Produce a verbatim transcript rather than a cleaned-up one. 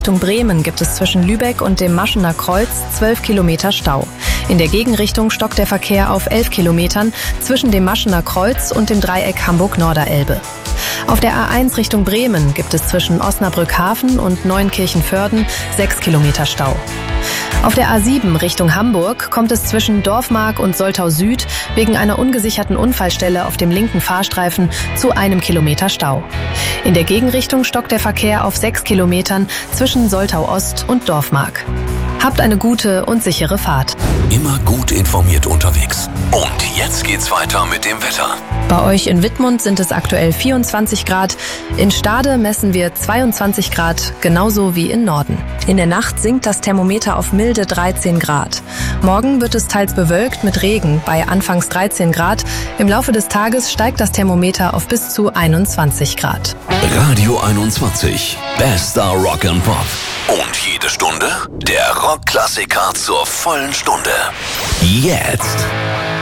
Richtung Bremen gibt es zwischen Lübeck und dem Maschener Kreuz zwölf Kilometer Stau. In der Gegenrichtung stockt der Verkehr auf elf Kilometern zwischen dem Maschener Kreuz und dem Dreieck Hamburg-Norderelbe. Auf der A eins Richtung Bremen gibt es zwischen Osnabrück-Hafen und Neunkirchen-Vörden sechs Kilometer Stau. Auf der A sieben Richtung Hamburg kommt es zwischen Dorfmark und Soltau Süd wegen einer ungesicherten Unfallstelle auf dem linken Fahrstreifen zu einem Kilometer Stau. In der Gegenrichtung stockt der Verkehr auf sechs Kilometern zwischen Soltau Ost und Dorfmark. Habt eine gute und sichere Fahrt. Immer gut informiert unterwegs. Und jetzt geht's weiter mit dem Wetter. Bei euch in Wittmund sind es aktuell vierundzwanzig Grad. In Stade messen wir zweiundzwanzig Grad, genauso wie in Norden. In der Nacht sinkt das Thermometer auf milde dreizehn Grad. Morgen wird es teils bewölkt mit Regen bei anfangs dreizehn Grad. Im Laufe des Tages steigt das Thermometer auf bis zu einundzwanzig Grad. Radio einundzwanzig. Bester Rock and Pop. Und jede Stunde der Rockklassiker zur vollen Stunde. Jetzt.